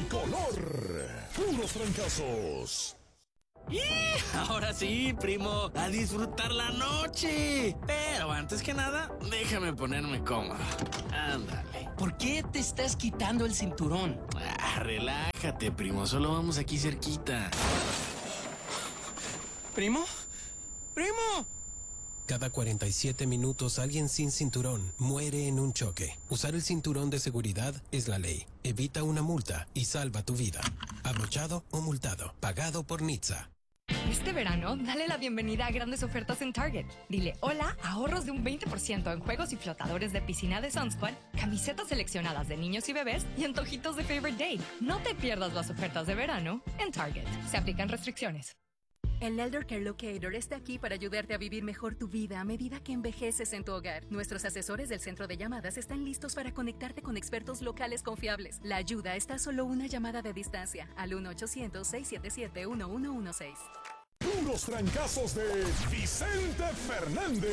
tricolor. Puros fracasos. ¡Y! Ahora sí, primo, a disfrutar la noche. Pero antes que nada, déjame ponerme cómodo. Ándale. ¿Por qué te estás quitando el cinturón? Relájate, primo, solo vamos aquí cerquita. ¿Primo? ¡Primo! Cada 47 minutos alguien sin cinturón muere en un choque. Usar el cinturón de seguridad es la ley. Evita una multa y salva tu vida. Abrochado o multado. Pagado por NHTSA. Este verano, dale la bienvenida a grandes ofertas en Target. Dile hola, ahorros de un 20% en juegos y flotadores de piscina de Sunsquad, camisetas seleccionadas de niños y bebés y antojitos de Favorite Day. No te pierdas las ofertas de verano en Target. Se aplican restricciones. El Elder Care Locator está aquí para ayudarte a vivir mejor tu vida a medida que envejeces en tu hogar. Nuestros asesores del centro de llamadas están listos para conectarte con expertos locales confiables. La ayuda está a solo una llamada de distancia al 1-800-677-1116. Puros fracasos de Vicente Fernández.